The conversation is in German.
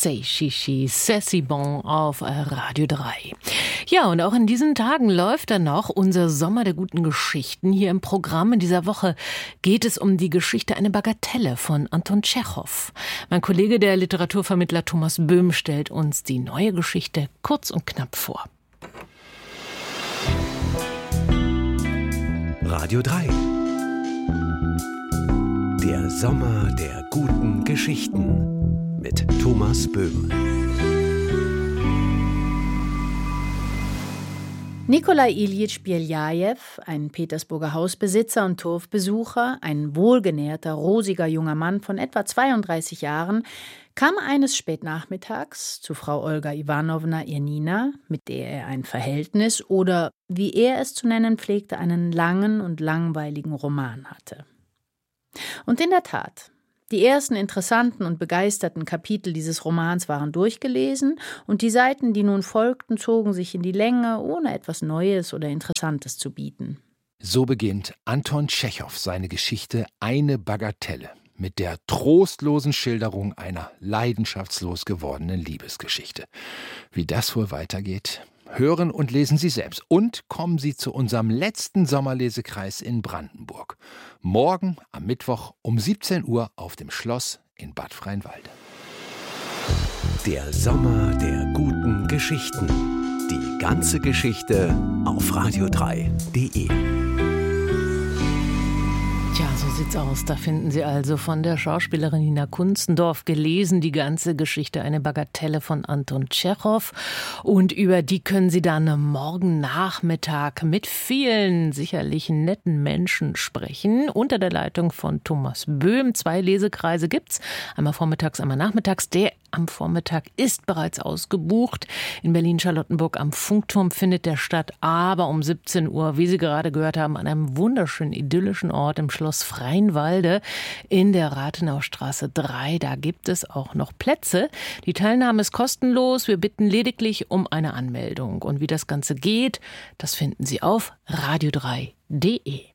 C'est Chichi, c'est si bon auf Radio 3. Ja, und auch in diesen Tagen läuft dann noch unser Sommer der guten Geschichten hier im Programm. In dieser Woche geht es um die Geschichte Eine Bagatelle von Anton Tschechow. Mein Kollege, der Literaturvermittler Thomas Böhm, stellt uns die neue Geschichte kurz und knapp vor. Radio 3. Der Sommer der guten Geschichten mit Thomas Böhm. Nikolai Iljitsch Beljajew, ein Petersburger Hausbesitzer und Turfbesucher, ein wohlgenährter, rosiger junger Mann von etwa 32 Jahren, kam eines Spätnachmittags zu Frau Olga Iwanowna Janina, mit der er ein Verhältnis oder, wie er es zu nennen pflegte, einen langen und langweiligen Roman hatte. Und in der Tat, die ersten interessanten und begeisterten Kapitel dieses Romans waren durchgelesen und die Seiten, die nun folgten, zogen sich in die Länge, ohne etwas Neues oder Interessantes zu bieten. So beginnt Anton Tschechow seine Geschichte Eine Bagatelle mit der trostlosen Schilderung einer leidenschaftslos gewordenen Liebesgeschichte. Wie das wohl weitergeht, hören und lesen Sie selbst. Und kommen Sie zu unserem letzten Sommerlesekreis in Brandenburg. Morgen am Mittwoch um 17 Uhr auf dem Schloss in Bad Freienwalde. Der Sommer der guten Geschichten. Die ganze Geschichte auf radio3.de. Tja, so sieht's aus. Da finden Sie also von der Schauspielerin Nina Kunstendorf gelesen die ganze Geschichte Eine Bagatelle von Anton Tschechow. Und über die können Sie dann morgen Nachmittag mit vielen sicherlich netten Menschen sprechen. Unter der Leitung von Thomas Böhm. 2 Lesekreise gibt's. Einmal vormittags, einmal nachmittags. Der am Vormittag ist bereits ausgebucht. In Berlin-Charlottenburg am Funkturm findet der statt. Aber um 17 Uhr, wie Sie gerade gehört haben, an einem wunderschönen, idyllischen Ort im Schloss Freienwalde in der Rathenaustraße 3. Da gibt es auch noch Plätze. Die Teilnahme ist kostenlos. Wir bitten lediglich um eine Anmeldung. Und wie das Ganze geht, das finden Sie auf radio3.de.